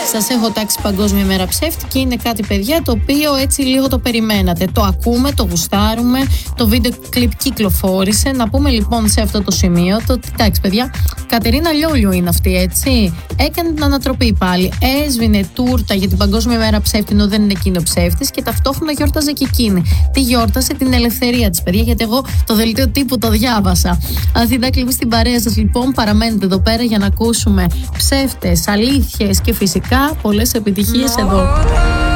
Σας έχω τάξει Παγκόσμια ημέρα ψεύτικη. Είναι κάτι, παιδιά, το οποίο έτσι λίγο το περιμένατε. Το ακούμε, το γουστάρουμε. Το βίντεο κλιπ κυκλοφόρησε. Να πούμε λοιπόν σε αυτό το σημείο το ότι, εντάξει, παιδιά, Κατερίνα Λιόλιο είναι αυτή, έτσι. Έκανε την ανατροπή πάλι. Έσβηνε τούρτα για την Παγκόσμια ημέρα ψεύτη, ενώ δεν είναι εκείνο ψεύτης, και ταυτόχρονα γιόρταζε και εκείνη. Τι γιόρτασε? Την ελευθερία της, παιδιά, γιατί εγώ το δελτίο τύπου το διάβασα. Αθηνά Κλιμή στην παρέα σας, λοιπόν. Παραμένετε εδώ πέρα για να ακούσουμε ψεύτες, αλήθειες και φυσικά πολλές επιτυχίες εδώ.